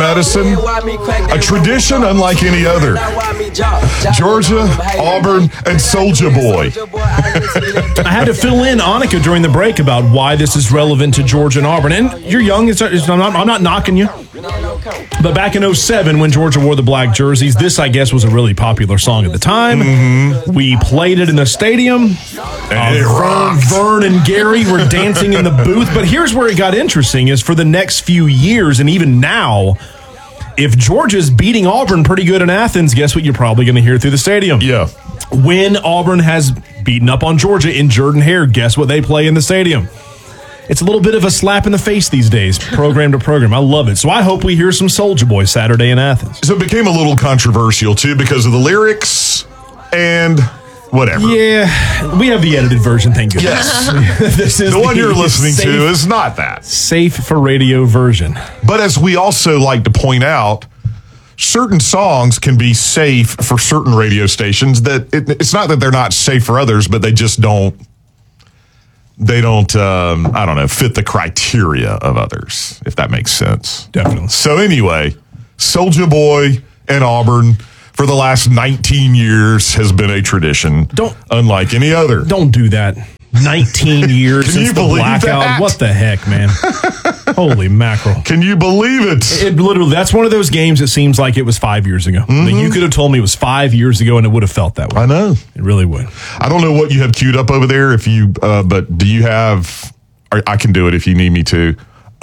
Medicine, a tradition unlike any other. Georgia, Auburn, and Soulja Boy. I had to fill in Annika during the break about why this is relevant to Georgia and Auburn. And you're young. I'm not knocking you. But back in 2007, when Georgia wore the black jerseys, this, I guess, was a really popular song at the time. Mm-hmm. We played it in the stadium. Vern and Gary were dancing in the booth. But here's where it got interesting, is for the next few years, and even now, if Georgia's beating Auburn pretty good in Athens, guess what you're probably going to hear through the stadium? Yeah. When Auburn has beaten up on Georgia in Jordan-Hare, guess what they play in the stadium? It's a little bit of a slap in the face these days, program to program. I love it. So I hope we hear some Soulja Boy Saturday in Athens. So it became a little controversial, too, because of the lyrics and whatever. Yeah, we have the edited version, thank goodness. Yes. This is the one you're listening to is not that. Safe for radio version. But as we also like to point out, certain songs can be safe for certain radio stations. That it's not that they're not safe for others, but they just don't. They don't, I don't know, fit the criteria of others, if that makes sense. Definitely. So anyway, Soulja Boy and Auburn for the last 19 years has been a tradition, unlike any other. Don't do that. 19 years since the blackout. That? What the heck, man? Holy mackerel. Can you believe it? It literally, that's one of those games that seems like it was 5 years ago. Mm-hmm. You could have told me it was 5 years ago and it would have felt that way. I know. It really would. I don't know what you have queued up over there, if you, but do you have, I can do it if you need me to.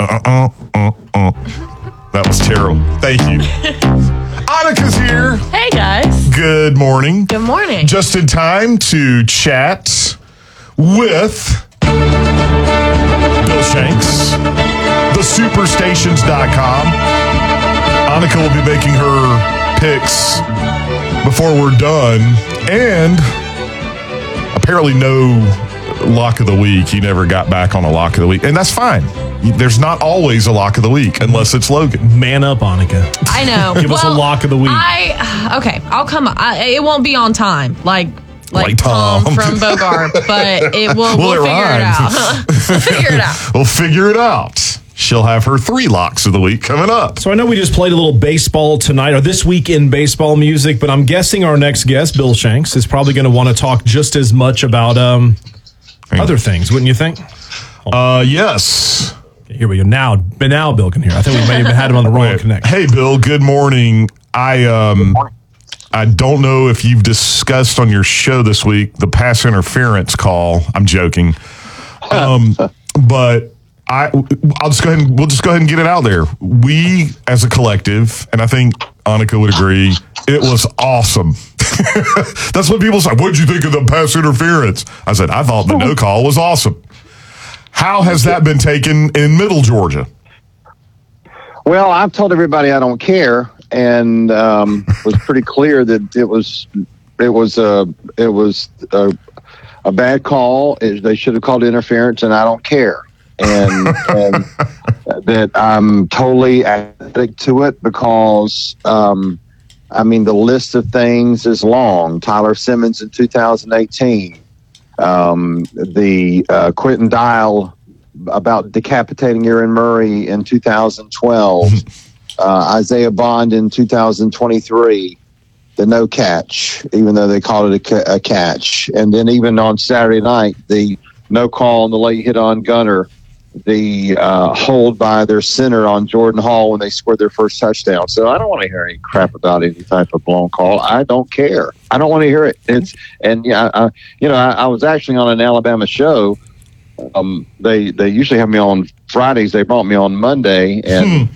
That was terrible. Thank you. Annika's here. Hey, guys. Good morning. Good morning. Just in time to chat with Bill Shanks, thesuperstations.com. Annika will be making her picks before we're done. And apparently no lock of the week. You never got back on a lock of the week. And that's fine. There's not always a lock of the week unless it's Logan. Man up, Annika. I know. Give us a lock of the week. Okay, I'll come. It won't be on time. Like Tom from Bogart, but we'll figure it out. We'll figure it out. She'll have her 3 locks of the week coming up. So I know we just played a little baseball tonight, or this week in baseball music, but I'm guessing our next guest, Bill Shanks, is probably going to want to talk just as much about other things, wouldn't you think? Yes. Here we go. Now Bill can hear. I think we may have had him on the wrong connection. Hey, Bill. Good morning. I don't know if you've discussed on your show this week the pass interference call. I'm joking, but we'll just go ahead and get it out there. We, as a collective, and I think Annika would agree, it was awesome. That's what people say. What did you think of the pass interference? I said, I thought the no call was awesome. How has that been taken in Middle Georgia? Well, I've told everybody I don't care, and was pretty clear that it was a bad call. They should have called interference, and I don't care, and that I'm totally apathetic to it because the list of things is long. Tyler Simmons in 2018. The Quentin Dial about decapitating Aaron Murray in 2012, Isaiah Bond in 2023, the no catch, even though they called it a catch. And then even on Saturday night, the no call on the late hit on Gunner, the hold by their center on Jordan Hall when they scored their first touchdown. So I don't want to hear any crap about any type of blown call. I don't care. I don't want to hear it. I was actually on an Alabama show. They usually have me on Fridays. They brought me on Monday, and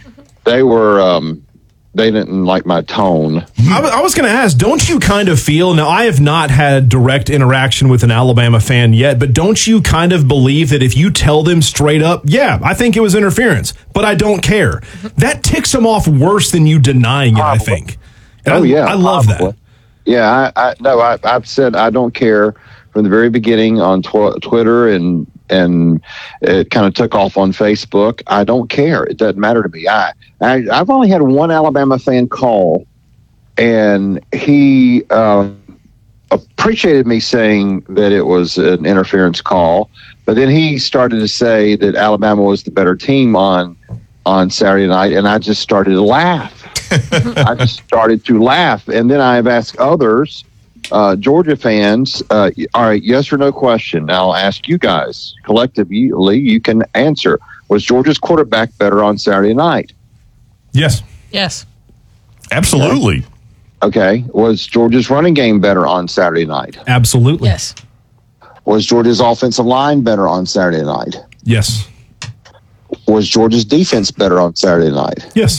they didn't like my tone. I was going to ask, don't you kind of feel, now I have not had direct interaction with an Alabama fan yet, but don't you kind of believe that if you tell them straight up, yeah, I think it was interference, but I don't care, that ticks them off worse than you denying it, I think. And I love that. Yeah, I've said I don't care from the very beginning on Twitter, and it kind of took off on Facebook. I don't care. It doesn't matter to me. I've only had one Alabama fan call, and he appreciated me saying that it was an interference call, but then he started to say that Alabama was the better team on on Saturday night, and I just started to laugh. I just started to laugh, and then I've asked others, Georgia fans, all right, yes or no question. Now I'll ask you guys collectively. You can answer. Was Georgia's quarterback better on Saturday night? Yes. Yes. Absolutely. Okay. Was Georgia's running game better on Saturday night? Absolutely. Yes. Was Georgia's offensive line better on Saturday night? Yes. Was Georgia's defense better on Saturday night? Yes.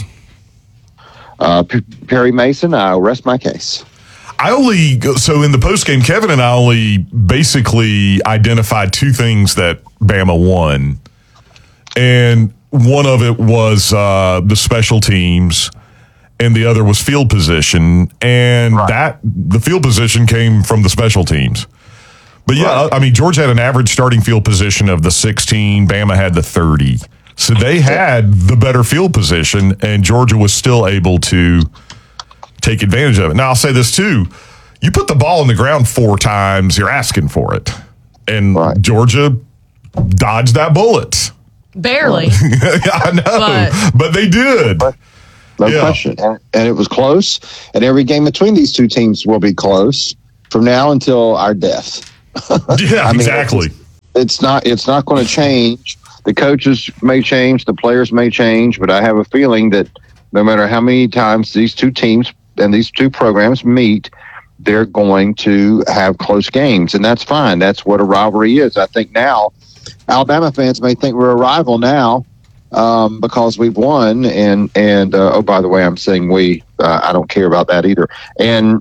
Perry Mason, I'll rest my case. So in the postgame, Kevin and I only basically identified two things that Bama won. And one of it was the special teams, and the other was field position. And the field position came from the special teams. But yeah, I mean, Georgia had an average starting field position of the 16. Bama had the 30. So they had the better field position, and Georgia was still able to take advantage of it. Now, I'll say this too. You put the ball on the ground 4 times, you're asking for it. And Georgia dodged that bullet. Barely. I know, but they did. No question. And it was close, and every game between these two teams will be close from now until our death. Yeah, exactly. It's not going to change. The coaches may change, the players may change, but I have a feeling that no matter how many times these two teams and these two programs meet, they're going to have close games, and that's fine. That's what a rivalry is. I think now Alabama fans may think we're a rival now because we've won, and oh, by the way, I'm saying we. I don't care about that either. And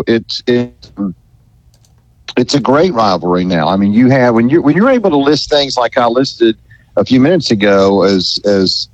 it's a great rivalry now. I mean, you have when you're able to list things like I listed a few minutes ago as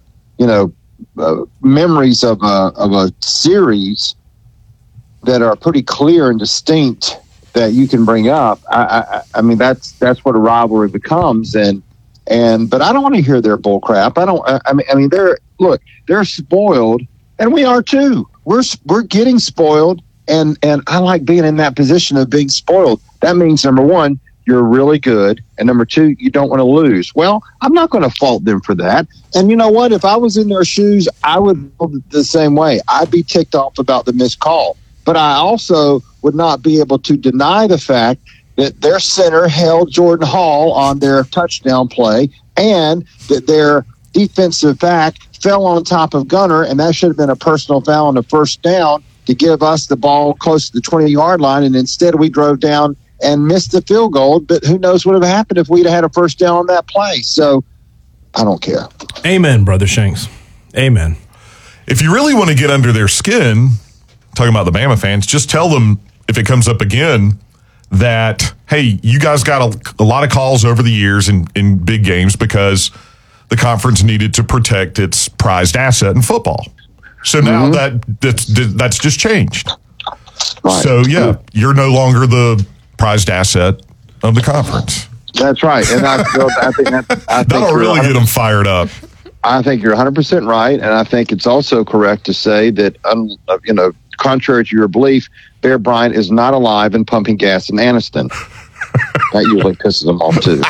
memories of a series that are pretty clear and distinct that you can bring up. I mean, that's what a rivalry becomes. But I don't want to hear their bull crap. I mean, they're spoiled, and we are too. We're getting spoiled, and I like being in that position of being spoiled. That means, number one, you're really good, and number two, you don't want to lose. Well, I'm not going to fault them for that. And you know what? If I was in their shoes, I would feel the same way. I'd be ticked off about the missed call. But I also would not be able to deny the fact that their center held Jordan Hall on their touchdown play, and that their defensive back fell on top of Gunner, and that should have been a personal foul on the first down to give us the ball close to the 20-yard line, and instead we drove down and missed the field goal. But who knows what would have happened if we'd had a first down on that play. So I don't care. Amen, Brother Shanks. Amen. If you really want to get under their skin, talking about the Bama fans, just tell them if it comes up again that, hey, you guys got a lot of calls over the years in big games because the conference needed to protect its prized asset in football. So now that's just changed. Right. So, yeah, you're no longer the prized asset of the conference. That's right. And I think that'll really get them fired up. I think you're 100% right. And I think it's also correct to say that, contrary to your belief, Bear Bryant is not alive and pumping gas in Anniston. That usually pisses them off, too.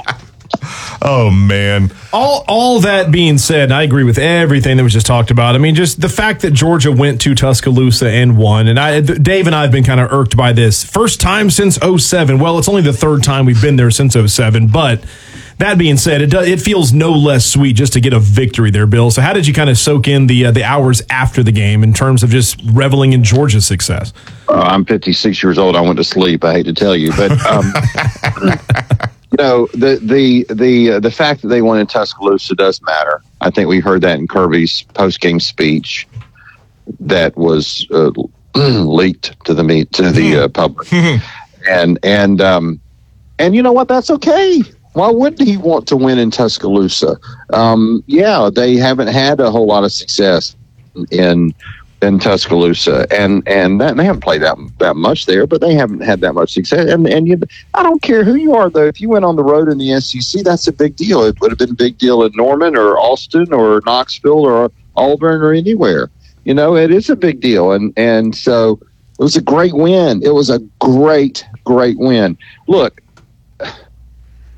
Oh, man. All that being said, and I agree with everything that was just talked about. I mean, just the fact that Georgia went to Tuscaloosa and won, and Dave and I have been kind of irked by this. First time since 2007. Well, it's only the third time we've been there since 2007, but that being said, it feels no less sweet just to get a victory there, Bill. So how did you kind of soak in the hours after the game in terms of just reveling in Georgia's success? I'm 56 years old. I went to sleep. I hate to tell you, but the fact that they won in Tuscaloosa does matter. I think we heard that in Kirby's post-game speech that was leaked to the public, and you know what? That's okay. Why wouldn't he want to win in Tuscaloosa? They haven't had a whole lot of success in Tuscaloosa, and they haven't played that much there, but they haven't had that much success. And I don't care who you are, though. If you went on the road in the SEC, that's a big deal. It would have been a big deal in Norman or Austin or Knoxville or Auburn or anywhere. It is a big deal, and so it was a great win. It was a great win. Look,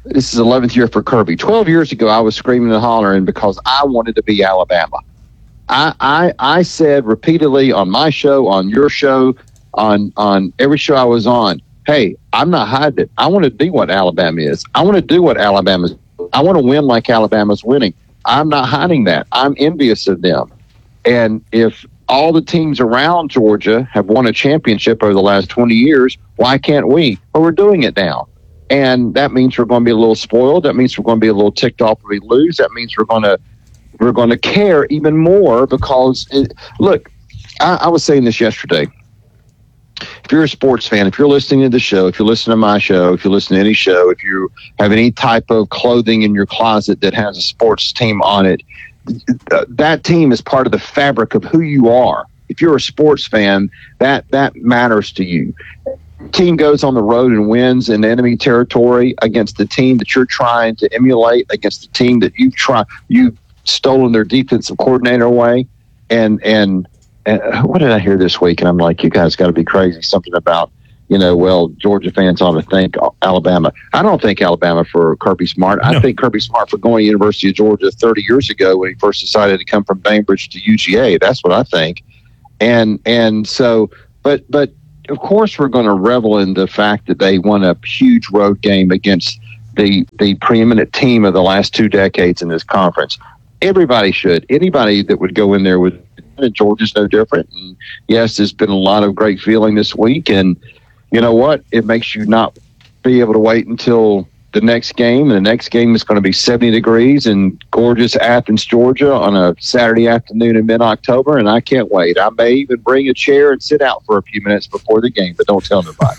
this is 11th year for Kirby. 12 years ago, I was screaming and hollering because I wanted to be Alabama. I said repeatedly on my show, on your show, on every show I was on, hey, I'm not hiding it. I want to be what Alabama is. I want to do what Alabama's. I want to win like Alabama's winning. I'm not hiding that. I'm envious of them. And if all the teams around Georgia have won a championship over the last 20 years, why can't we? Well, we're doing it now. And that means we're going to be a little spoiled. That means we're going to be a little ticked off if we lose. That means we're going to care even more because, look, I was saying this yesterday. If you're a sports fan, if you're listening to the show, if you're listening to my show, if you listen to any show, if you have any type of clothing in your closet that has a sports team on it, that team is part of the fabric of who you are. If you're a sports fan, that matters to you. Team goes on the road and wins in enemy territory against the team that you're trying to emulate, against the team that you've stolen their defensive coordinator away. And what did I hear this week? And I'm like, you guys got to be crazy. Something about, well, Georgia fans ought to thank Alabama. I don't thank Alabama for Kirby Smart. No. I think Kirby Smart for going to University of Georgia 30 years ago when he first decided to come from Bainbridge to UGA. That's what I think. And so, but of course we're going to revel in the fact that they won a huge road game against the preeminent team of the last 2 decades in this conference. Everybody should. Anybody that would go in there with Georgia's no different. And yes, there's been a lot of great feeling this week. And you know what? It makes you not be able to wait until the next game. And the next game is going to be 70 degrees in gorgeous Athens, Georgia on a Saturday afternoon in mid-October. And I can't wait. I may even bring a chair and sit out for a few minutes before the game, but don't tell nobody.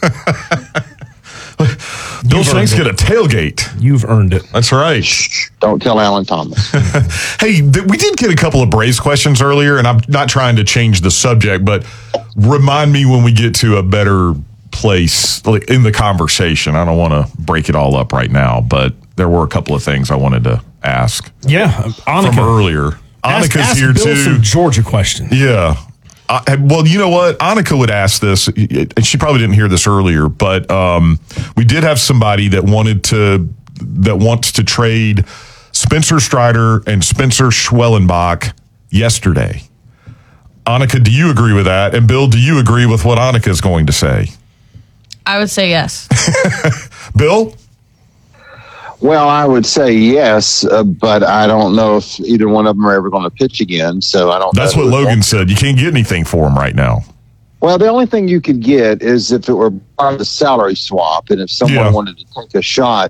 Bill Shanks get a tailgate. You've earned it. That's right. Shh, don't tell Alan Thomas. Hey, we did get a couple of Braves questions earlier, and I'm not trying to change the subject, but remind me when we get to a better place in the conversation. I don't want to break it all up right now, but there were a couple of things I wanted to ask. Yeah, Annika. From earlier. Annika's here Bill too. Some Georgia question. Yeah. Well, you know what? Annika would ask this, and she probably didn't hear this earlier, but we did have somebody that wants to trade Spencer Strider and Spencer Schwellenbach yesterday. Annika, do you agree with that? And Bill, do you agree with what Annika is going to say? I would say yes. Bill? Well, I would say yes, but I don't know if either one of them are ever going to pitch again. So I don't. That's what Logan said. You can't get anything for him right now. Well, the only thing you could get is if it were part of the salary swap, and if someone wanted to take a shot.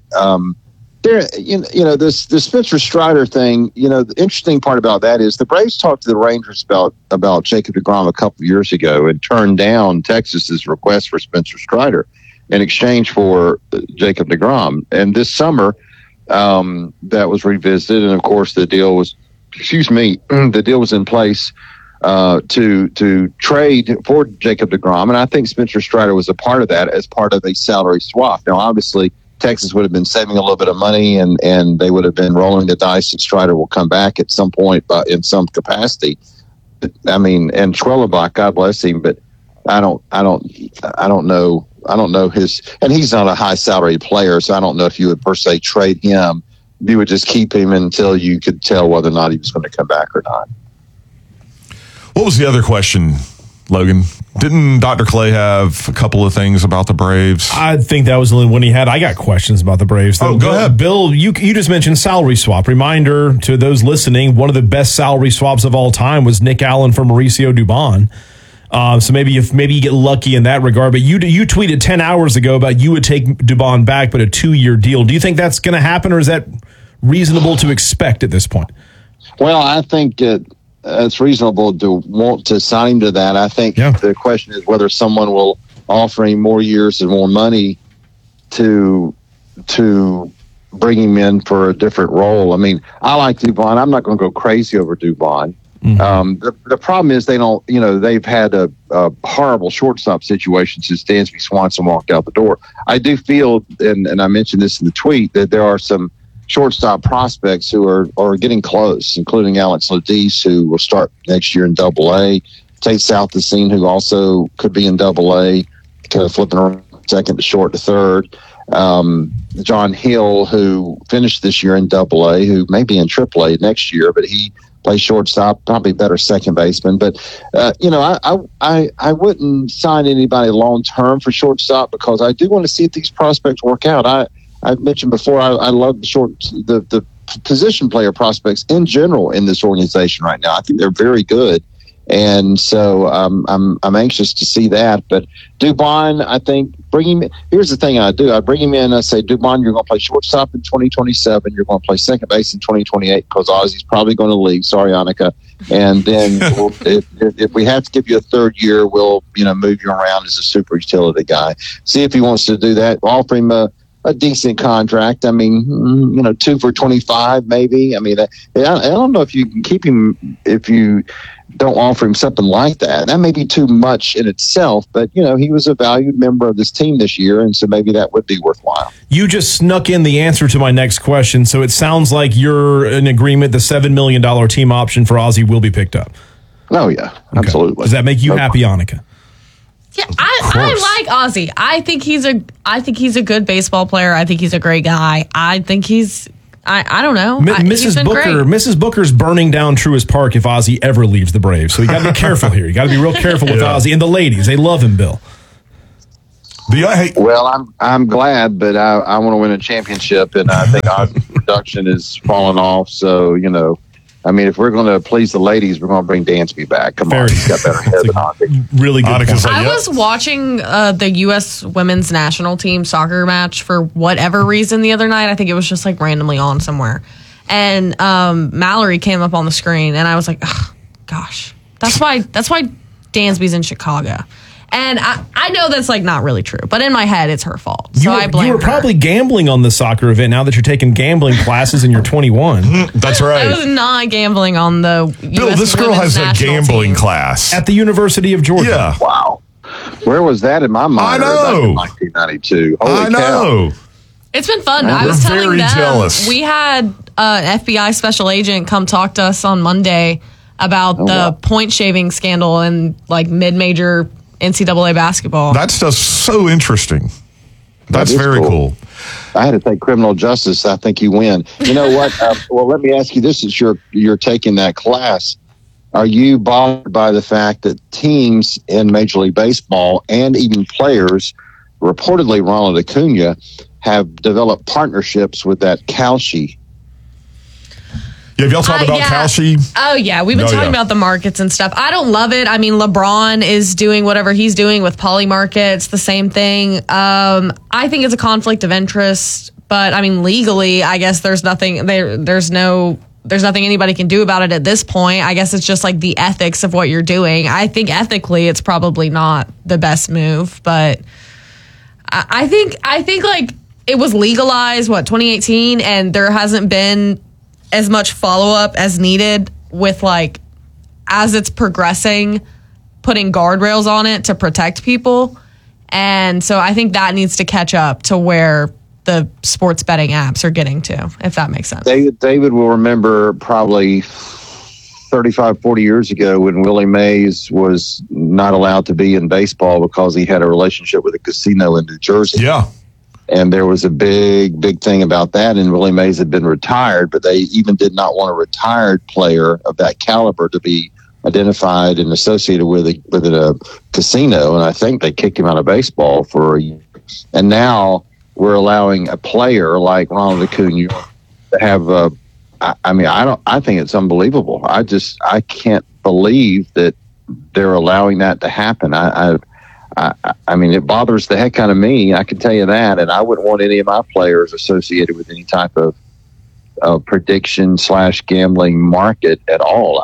The Spencer Strider thing. The interesting part about that is the Braves talked to the Rangers about Jacob deGrom a couple of years ago and turned down Texas's request for Spencer Strider in exchange for Jacob deGrom. And this summer, that was revisited, and of course the deal was in place to trade for Jacob deGrom, and I think Spencer Strider was a part of that as part of a salary swap. Now, obviously, Texas would have been saving a little bit of money, and they would have been rolling the dice, and Strider will come back at some point in some capacity. I mean, and Schwellenbach, God bless him, but I don't know. I don't know and he's not a high salary player, so I don't know if you would per se trade him. You would just keep him until you could tell whether or not he was going to come back or not. What was the other question, Logan? Didn't Dr. Clay have a couple of things about the Braves? I think that was the only one he had. I got questions about the Braves. Oh, go ahead. Bill, you just mentioned salary swap. Reminder to those listening, one of the best salary swaps of all time was Nick Allen for Mauricio Dubon. So maybe you get lucky in that regard. But you tweeted 10 hours ago about you would take Dubon back, but a 2-year deal. Do you think that's going to happen, or is that reasonable to expect at this point? Well, I think it's reasonable to want to sign him to that. I think the question is whether someone will offer him more years and more money to bring him in for a different role. I mean, I like Dubon. I'm not going to go crazy over Dubon. Mm-hmm. The problem is they've had a horrible shortstop situation since Dansby Swanson walked out the door. I do feel, and I mentioned this in the tweet, that there are some shortstop prospects who are getting close, including Alex Ledise, who will start next year in Double-A. Tate Southesine, who also could be in Double-A, kind of flipping around second to short to third. John Hill, who finished this year in AA, who may be in AAA next year, but he plays shortstop, probably better second baseman. But I wouldn't sign anybody long term for shortstop because I do want to see if these prospects work out. I've mentioned before I love the position player prospects in general in this organization right now. I think they're very good. And so I'm anxious to see that. But Dubon, I think, bring him in. Here's the thing I do. I bring him in and I say, Dubon, you're going to play shortstop in 2027. You're going to play second base in 2028 because Ozzy's probably going to leave. Sorry, Annika. And then if we have to give you a third year, we'll move you around as a super utility guy. See if he wants to do that. Offer him a decent contract. I mean, 2 for 25, maybe. I mean, I don't know if you can keep him if you don't offer him something like that. That may be too much in itself, but he was a valued member of this team this year, and so maybe that would be worthwhile. You just snuck in the answer to my next question, so it sounds like you're in agreement the $7 million team option for Ozzy will be picked up. Oh yeah, absolutely. Does that make you happy, Annika? Yeah, I like Ozzy. I think he's a good baseball player. I think he's a great guy. I think he's I don't know. Mrs. Booker's burning down Truist Park if Ozzy ever leaves the Braves. So you got to be careful here. You got to be real careful with Ozzy. And the ladies, they love him, Bill. Well, I'm glad, but I want to win a championship, and I think Ozzy's production is falling off. So I mean, if we're going to please the ladies, we're going to bring Dansby back. Come on, he's got better hair than Ozzy. Really good. I was watching the U.S. women's national team soccer match for whatever reason the other night. I think it was just like randomly on somewhere. And Mallory came up on the screen, and I was like, oh, gosh, that's why Dansby's in Chicago. And I know that's like not really true, but in my head, it's her fault. So I blame her. You were probably gambling on the soccer event now that you're taking gambling classes and you're 21. That's right. I was not gambling on the Bill, US this girl has a gambling class. At the University of Georgia. Yeah. Wow. Where was that in my mind? I know. Back in 1992. Holy I know. cow. It's been fun. I We're was telling very them jealous. we had an FBI special agent come talk to us on Monday about the point shaving scandal in like mid-major NCAA basketball. That stuff's so interesting. That's very cool. I had to think criminal justice. I think you win. You know what? Well, let me ask you this: since you're taking that class, are you bothered by the fact that teams in Major League Baseball and even players, reportedly Ronald Acuna, have developed partnerships with that Kalshi? Yeah, have y'all talked about Kalshi? Oh, yeah. We've been talking about the markets and stuff. I don't love it. I mean, LeBron is doing whatever he's doing with Polymarket. It's the same thing. I think it's a conflict of interest. But, I mean, legally, I guess there's nothing there's nothing anybody can do about it at this point. I guess it's just like the ethics of what you're doing. I think ethically it's probably not the best move. But I think like it was legalized, 2018? And there hasn't been as much follow-up as needed with like as it's progressing, putting guardrails on it to protect people. And so I think that needs to catch up to where the sports betting apps are getting to, if that makes sense. David will remember probably 35, 40 years ago when Willie Mays was not allowed to be in baseball because he had a relationship with a casino in New Jersey. Yeah. And there was a big thing about that, and Willie Mays had been retired, but they even did not want a retired player of that caliber to be identified and associated with a casino, and I think they kicked him out of baseball for a year. And now we're allowing a player like Ronald Acuna to have I think it's unbelievable. I can't believe that they're allowing that to happen. I mean, it bothers the heck out of me. I can tell you that, and I wouldn't want any of my players associated with any type of prediction / gambling market at all.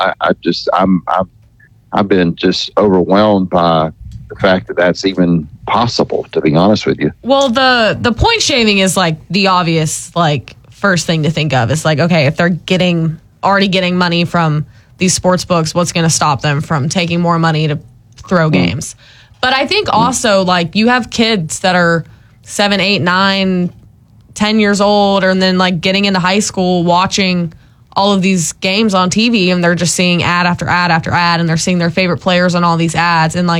I've been just overwhelmed by the fact that that's even possible. To be honest with you, well, the point shaving is like the obvious like first thing to think of. It's like, okay, if they're already getting money from these sports books, what's going to stop them from taking more money to throw games? But I think also, like, you have kids that are 7, 8, 9, 10 years old, and then, like, getting into high school, watching all of these games on TV, and they're just seeing ad after ad after ad, and they're seeing their favorite players on all these ads. And, like,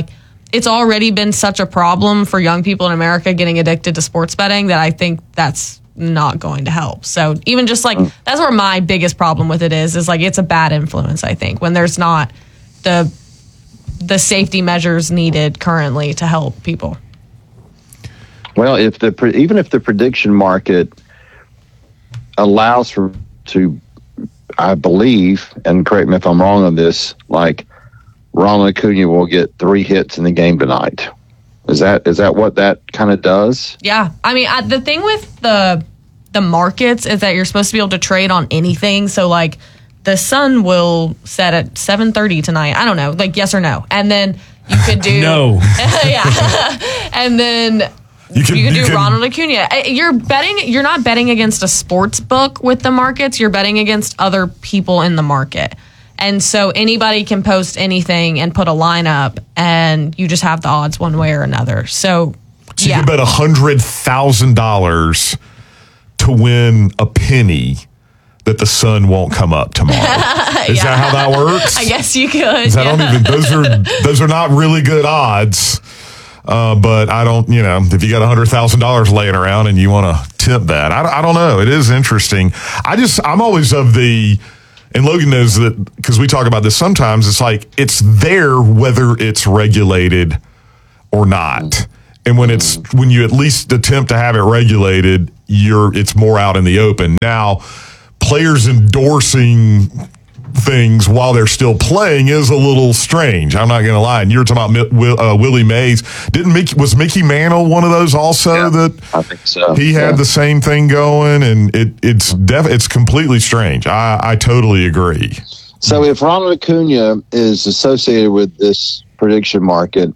it's already been such a problem for young people in America getting addicted to sports betting that I think that's not going to help. So even just like, that's where my biggest problem with it is like, it's a bad influence, I think, when there's not the safety measures needed currently to help people. Well, even if the prediction market allows I believe, and correct me if I'm wrong on this, like Ronald Acuna will get 3 hits in the game tonight. Is that what that kind of does? Yeah. I mean, the thing with the markets is that you're supposed to be able to trade on anything. So like the sun will set at 7:30 tonight. I don't know, like yes or no. And then you could do No. yeah. And then you can do Ronald Acuna. You're not betting against a sports book with the markets. You're betting against other people in the market. And so anybody can post anything and put a line up, and you just have the odds one way or another. So you can bet $100,000 to win a penny that the sun won't come up tomorrow. Is that how that works? I guess you could. Those are not really good odds. But I don't, if you got $100,000 laying around and you want to tip that, I don't know. It is interesting. I'm always of and Logan knows that because we talk about this sometimes, it's like it's there whether it's regulated or not. And when you at least attempt to have it regulated, it's more out in the open. Now, players endorsing things while they're still playing is a little strange. I'm not going to lie. And you were talking about Willie Mays. Was Mickey Mantle one of those also? Yeah, that I think so. He had the same thing going, and it's completely strange. I totally agree. So if Ronald Acuna is associated with this prediction market,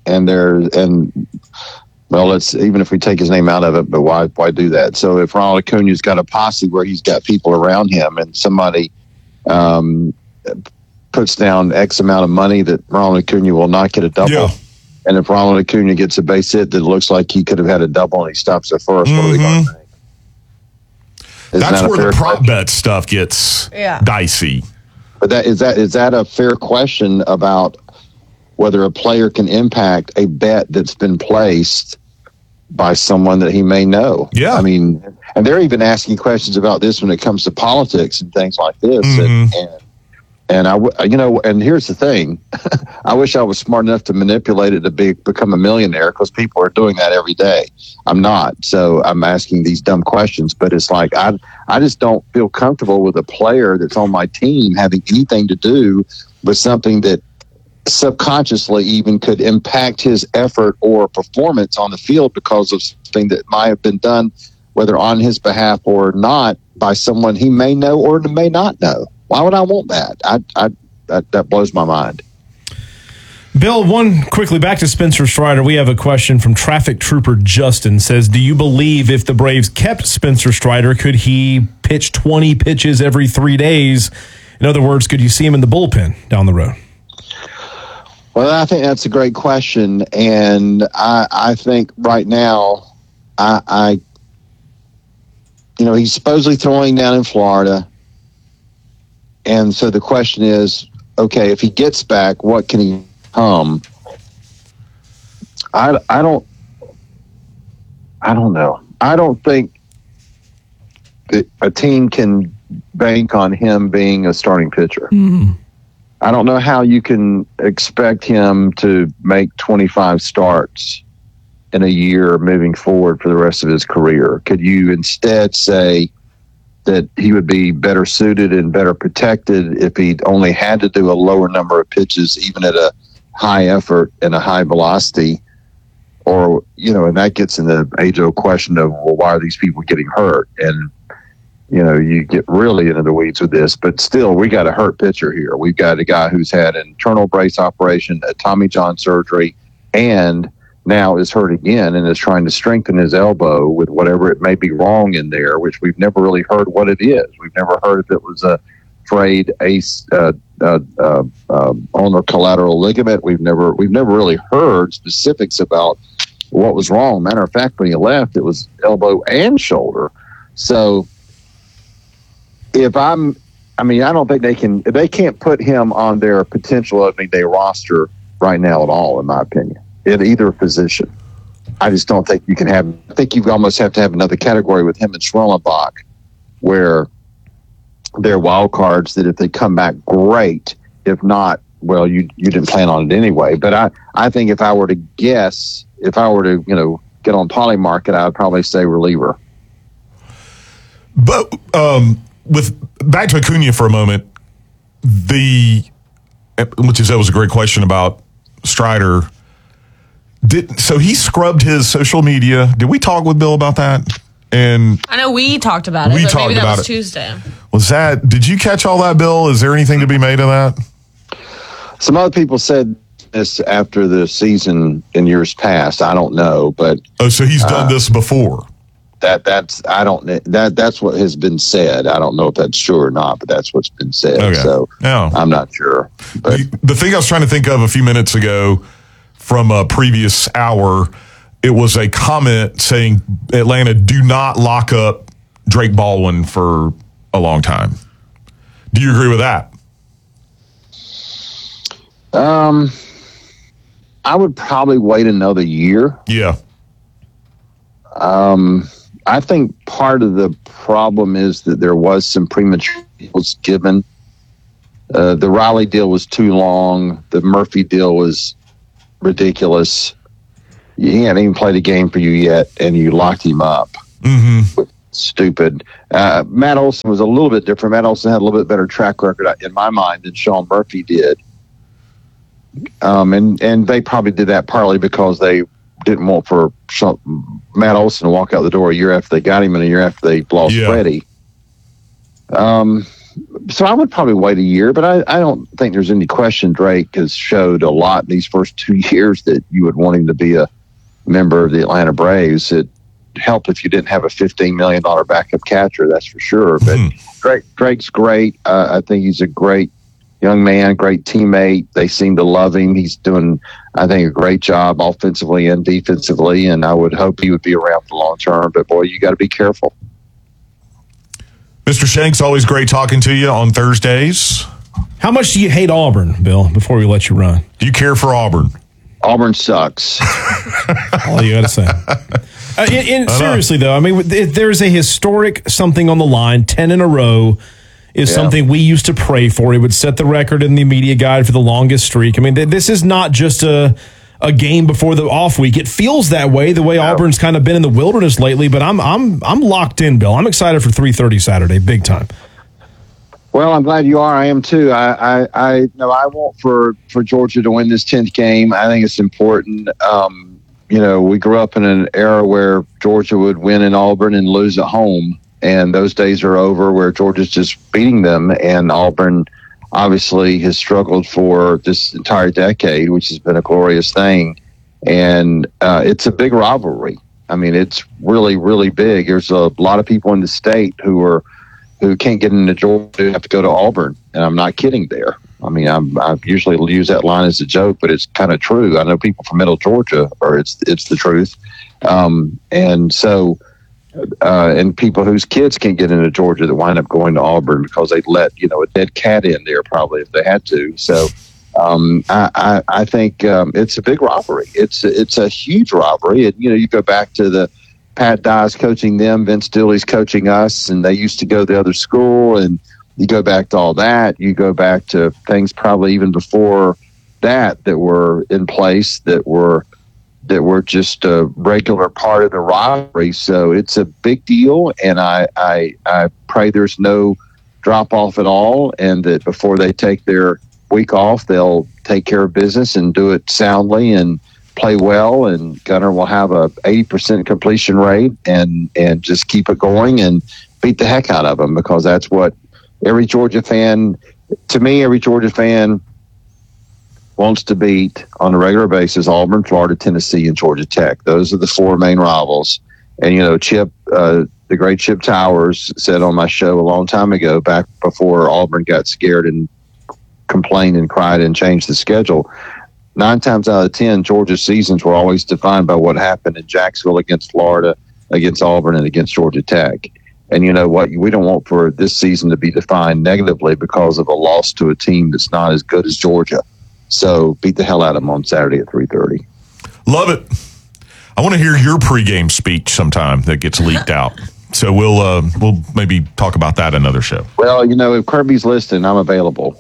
let's even if we take his name out of it, but why do that? So if Ronald Acuna's got a posse where he's got people around him, and somebody puts down X amount of money that Ronald Acuna will not get a double. Yeah. And if Ronald Acuna gets a base hit that looks like he could have had a double and he stops at first, what are we going to think? That's where the prop bet stuff gets dicey. But is that a fair question about whether a player can impact a bet that's been placed by someone that he may know? Yeah. I mean, and they're even asking questions about this when it comes to politics and things like this. And here's the thing. I wish I was smart enough to manipulate it to become a millionaire, because people are doing that every day. I'm not. So I'm asking these dumb questions, but it's like, I just don't feel comfortable with a player that's on my team having anything to do with something that subconsciously even could impact his effort or performance on the field because of something that might have been done, whether on his behalf or not, by someone he may know or may not know. Why would I want that? That blows my mind. Bill, quickly back to Spencer Strider. We have a question from Traffic Trooper Justin. Says, do you believe if the Braves kept Spencer Strider, could he pitch 20 pitches every 3 days? In other words, could you see him in the bullpen down the road? Well, I think that's a great question. And I think right now, he's supposedly throwing down in Florida. And so the question is, okay, if he gets back, what can he become? I don't know. I don't think that a team can bank on him being a starting pitcher. Mm-hmm. I don't know how you can expect him to make 25 starts in a year moving forward for the rest of his career. Could you instead say that he would be better suited and better protected if he only had to do a lower number of pitches, even at a high effort and a high velocity? Or, and that gets in the age-old question of, well, why are these people getting hurt? And, you get really into the weeds with this, but still, we got a hurt pitcher here. We've got a guy who's had an internal brace operation, a Tommy John surgery, and now is hurt again and is trying to strengthen his elbow with whatever it may be wrong in there, which we've never really heard what it is. We've never heard if it was a frayed ulnar collateral ligament. We've never really heard specifics about what was wrong. Matter of fact, when he left, it was elbow and shoulder. So I don't think they can't put him on their potential opening day roster right now at all, in my opinion. in either position. I just don't think you can have. I think you almost have to have another category with him and Schwellenbach, where they're wild cards that if they come back, great. If not, well, you didn't plan on it anyway. But I think if I were to guess, if I were to get on Poly Market, I would probably say reliever. But with back to Acuna for a moment, which is that was a great question about Strider. So he scrubbed his social media. Did we talk with Bill about that? And I know we talked about it. We but talked maybe that about was it. Tuesday. Did you catch all that, Bill? Is there anything to be made of that? Some other people said this after the season in years past. I don't know, but so he's done this before. That's what has been said. I don't know if that's true or not, but that's what's been said. Okay. So I'm not sure. But The thing I was trying to think of a few minutes ago from a previous hour, it was a comment saying Atlanta, do not lock up Drake Baldwin for a long time. Do you agree with that? I would probably wait another year. Yeah. I think part of the problem is that there was some premature deals given. The Riley deal was too long. The Murphy deal was ridiculous. He hadn't even played a game for you yet, and you locked him up. Mm-hmm. Stupid. Matt Olson was a little bit different. Matt Olson had a little bit better track record in my mind than Sean Murphy did. And they probably did that partly because they didn't want for Matt Olson to walk out the door a year after they got him and a year after they lost Freddie. So I would probably wait a year, but I don't think there's any question Drake has showed a lot in these first 2 years that you would want him to be a member of the Atlanta Braves. It helped if you didn't have a $15 million backup catcher, that's for sure. But Drake's great. I think he's a great young man, great teammate. They seem to love him. He's doing, I think, a great job offensively and defensively, and I would hope he would be around for long term. But, boy, you got to be careful. Mr. Shanks, always great talking to you on Thursdays. How much do you hate Auburn, Bill, before we let you run? Do you care for Auburn? Auburn sucks. All you got to say. Seriously, though, I mean, if there's a historic something on the line, 10 in a row is something we used to pray for. It would set the record in the media guide for the longest streak. I mean, this is not just a game before the off week. It feels that way, the way Auburn's kind of been in the wilderness lately. But I'm locked in, Bill. I'm excited for 3:30 Saturday, big time. Well, I'm glad you are. I am too. I want for Georgia to win this 10th game. I think it's important. We grew up in an era where Georgia would win in Auburn and lose at home, and those days are over where Georgia's just beating them, and Auburn obviously has struggled for this entire decade, which has been a glorious thing. And it's a big rivalry. I mean, it's really, really big. There's a lot of people in the state who can't get into Georgia who have to go to Auburn. And I'm not kidding there. I mean, I usually use that line as a joke, but it's kind of true. I know people from Middle Georgia, or it's the truth. And people whose kids can't get into Georgia that wind up going to Auburn because they let a dead cat in there probably if they had to. So I think it's a big rivalry. It's a huge rivalry. And, you go back to the Pat Dye's coaching them, Vince Dooley's coaching us, and they used to go to the other school. And you go back to all that. You go back to things probably even before that were in place that were just a regular part of the rivalry. So it's a big deal, and I pray there's no drop off at all, and that before they take their week off, they'll take care of business and do it soundly and play well, and Gunnar will have a 80% completion rate and just keep it going and beat the heck out of them, because that's what every Georgia fan wants to beat on a regular basis: Auburn, Florida, Tennessee, and Georgia Tech. Those are the four main rivals. And, Chip, the great Chip Towers, said on my show a long time ago, back before Auburn got scared and complained and cried and changed the schedule, 9 times out of 10, Georgia's seasons were always defined by what happened in Jacksonville against Florida, against Auburn, and against Georgia Tech. And you know what? We don't want for this season to be defined negatively because of a loss to a team that's not as good as Georgia. So beat the hell out of them on Saturday at 3:30. Love it. I want to hear your pregame speech sometime that gets leaked out. So we'll maybe talk about that another show. Well, if Kirby's listening, I'm available.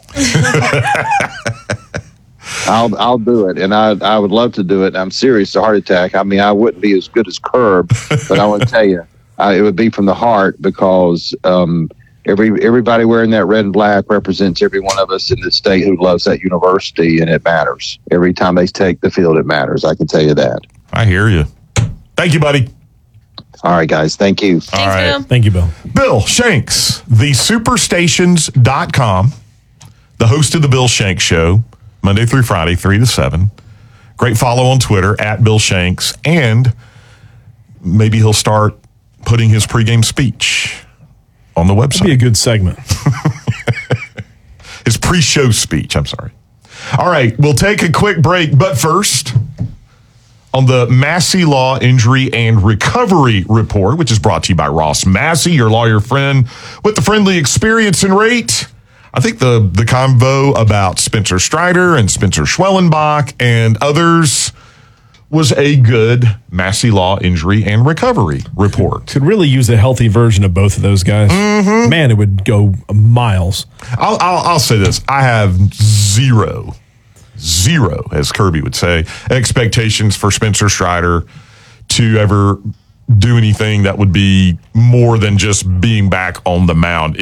I'll do it, and I would love to do it. I'm serious. A heart attack. I mean, I wouldn't be as good as Curb, but I want to tell you, it would be from the heart because everybody wearing that red and black represents every one of us in the state who loves that university, and it matters. Every time they take the field, it matters. I can tell you that. I hear you. Thank you, buddy. All right, guys. Thank you. Thanks, All right. Bill. Thank you, Bill. Bill Shanks, the superstations.com, the host of the Bill Shanks Show, Monday through Friday, 3 to 7. Great follow on Twitter, @Bill Shanks, and maybe he'll start putting his pregame speech on the website. That'd be a good segment. His pre-show speech, I'm sorry. All right, we'll take a quick break, but first, on the Massey Law Injury and Recovery Report, which is brought to you by Ross Massey, your lawyer friend with the friendly experience and rate. I think the convo about Spencer Strider and Spencer Schwellenbach and others was a good Massey Law Injury and Recovery Report. Could really use a healthy version of both of those guys. Mm-hmm. Man, it would go miles. I'll say this. I have zero, as Kirby would say, expectations for Spencer Strider to ever do anything that would be more than just being back on the mound.